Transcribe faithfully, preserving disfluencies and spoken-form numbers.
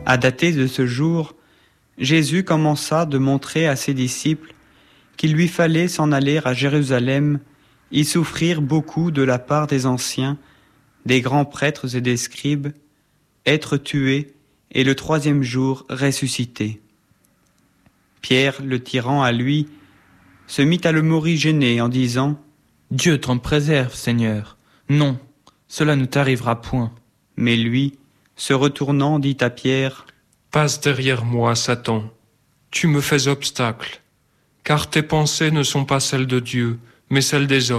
À dater de ce jour, Jésus commença de montrer à ses disciples qu'il lui fallait s'en aller à Jérusalem, y souffrir beaucoup de la part des anciens, des grands prêtres et des scribes, être tué et le troisième jour ressuscité. Pierre, le tirant à lui, se mit à le morigéner en disant « Dieu t'en préserve, Seigneur. Non, cela ne t'arrivera point. » Mais lui, se retournant, dit à Pierre « Passe derrière moi, Satan. Tu me fais obstacle, car tes pensées ne sont pas celles de Dieu, mais celles des hommes. »